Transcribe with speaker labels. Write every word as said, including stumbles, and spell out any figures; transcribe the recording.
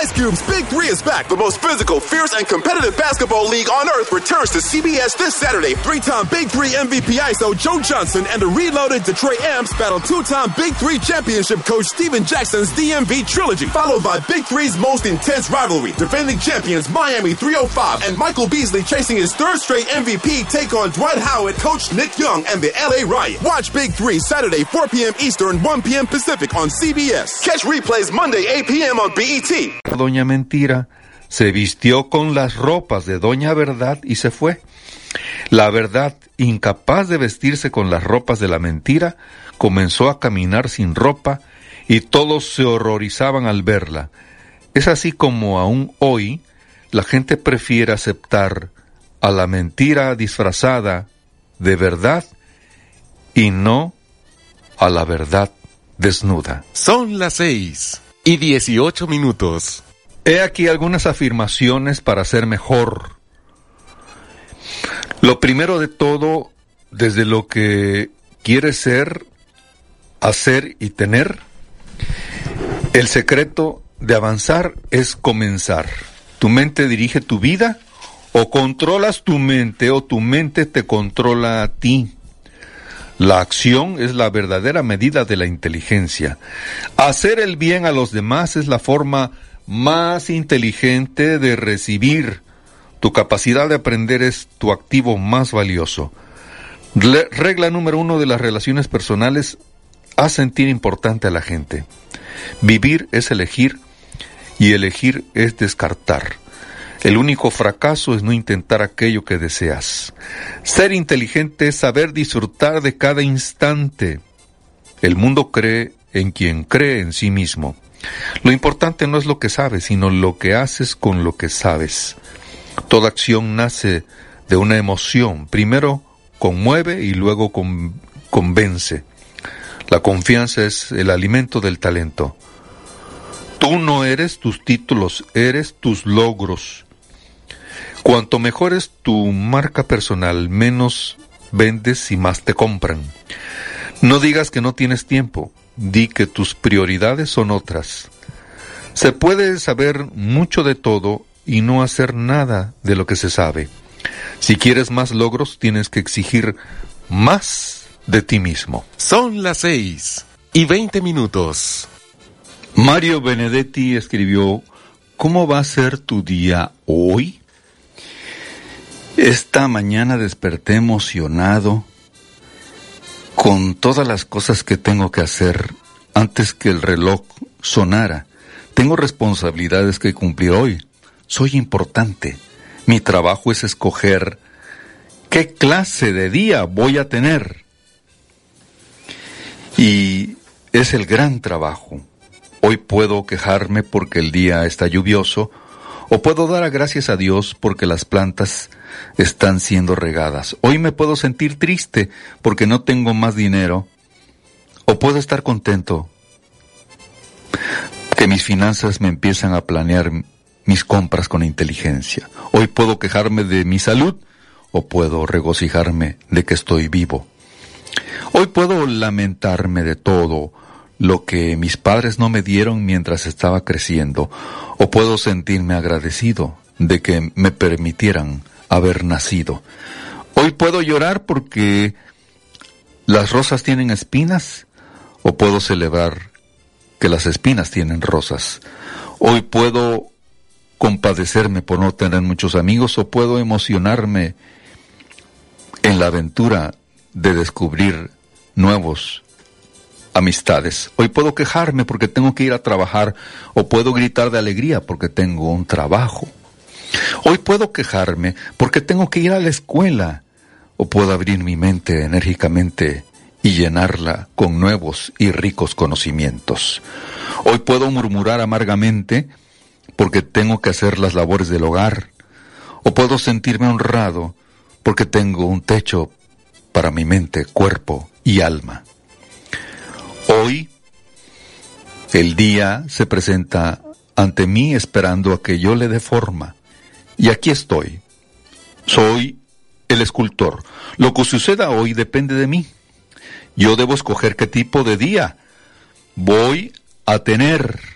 Speaker 1: Ice Cube's Big Three is back. The most physical, fierce, and competitive basketball league on earth returns to C B S this Saturday. Three-time Big Three M V P I S O Joe Johnson and the reloaded Detroit Amps battle two-time Big Three championship coach Steven Jackson's D M V trilogy, followed by Big Three's most intense rivalry. Defending champions Miami three oh five and Michael Beasley chasing his third straight M V P take on Dwight Howard, Coach Nick Young, and the L A Riot. Watch Big Three Saturday four p.m. Eastern, one p.m. Pacific on C B S. Catch replays Monday eight p.m. on B E T.
Speaker 2: Doña Mentira se vistió con las ropas de Doña Verdad y se fue. La Verdad, incapaz de vestirse con las ropas de la mentira, comenzó a caminar sin ropa y todos se horrorizaban al verla. Es así como aún hoy la gente prefiere aceptar a la mentira disfrazada de verdad y no a la verdad desnuda.
Speaker 3: Son las seis y dieciocho minutos.
Speaker 2: He aquí algunas afirmaciones para ser mejor. Lo primero de todo, desde lo que quieres ser, hacer y tener, el secreto de avanzar es comenzar. ¿Tu mente dirige tu vida o controlas tu mente o tu mente te controla a ti? La acción es la verdadera medida de la inteligencia. Hacer el bien a los demás es la forma más inteligente de recibir. Tu capacidad de aprender es tu activo más valioso. Le- regla número uno de las relaciones personales: haz sentir importante a la gente. Vivir es elegir y elegir es descartar. El único fracaso es no intentar aquello que deseas. Ser inteligente es saber disfrutar de cada instante. El mundo cree en quien cree en sí mismo. Lo importante no es lo que sabes, sino lo que haces con lo que sabes. Toda acción nace de una emoción. Primero conmueve y luego con, convence. La confianza es el alimento del talento. Tú no eres tus títulos, eres tus logros. Cuanto mejor es tu marca personal, menos vendes y más te compran. No digas que no tienes tiempo, di que tus prioridades son otras. Se puede saber mucho de todo y no hacer nada de lo que se sabe. Si quieres más logros, tienes que exigir más de ti mismo.
Speaker 3: Son las seis y veinte minutos.
Speaker 2: Mario Benedetti escribió: ¿cómo va a ser tu día hoy? Esta mañana desperté emocionado con todas las cosas que tengo que hacer antes que el reloj sonara. Tengo responsabilidades que cumplir hoy. Soy importante. Mi trabajo es escoger qué clase de día voy a tener. Y es el gran trabajo. Hoy puedo quejarme porque el día está lluvioso, o puedo dar gracias a Dios porque las plantas están siendo regadas. Hoy me puedo sentir triste porque no tengo más dinero, o puedo estar contento que mis finanzas me empiezan a planear mis compras con inteligencia. Hoy puedo quejarme de mi salud, o puedo regocijarme de que estoy vivo. Hoy puedo lamentarme de todo lo que mis padres no me dieron mientras estaba creciendo, o puedo sentirme agradecido de que me permitieran haber nacido. Hoy puedo llorar porque las rosas tienen espinas, o puedo celebrar que las espinas tienen rosas. Hoy puedo compadecerme por no tener muchos amigos, o puedo emocionarme en la aventura de descubrir nuevos amistades. Hoy puedo quejarme porque tengo que ir a trabajar, o puedo gritar de alegría porque tengo un trabajo. Hoy puedo quejarme porque tengo que ir a la escuela, o puedo abrir mi mente enérgicamente y llenarla con nuevos y ricos conocimientos. Hoy puedo murmurar amargamente porque tengo que hacer las labores del hogar, o puedo sentirme honrado porque tengo un techo para mi mente, cuerpo y alma. Hoy, el día se presenta ante mí esperando a que yo le dé forma. Y aquí estoy. Soy el escultor. Lo que suceda hoy depende de mí. Yo debo escoger qué tipo de día voy a tener.